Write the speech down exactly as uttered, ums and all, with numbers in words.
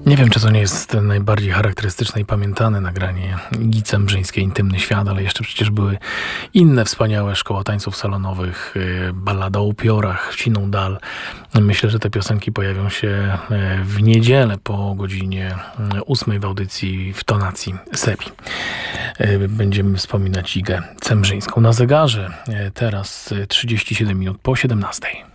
Nie wiem, czy to nie jest najbardziej charakterystyczne i pamiętane nagranie Igi Cembrzyńskiej Intymny Świat, ale jeszcze przecież były inne wspaniałe Szkoła Tańców Salonowych, Ballada o upiorach, Siną dal. Myślę, że te piosenki pojawią się w niedzielę po godzinie ósmej w audycji w tonacji Sebi. Będziemy wspominać Igę Cembrzyńską. Na zegarze teraz trzydzieści siedem minut po siedemnastej.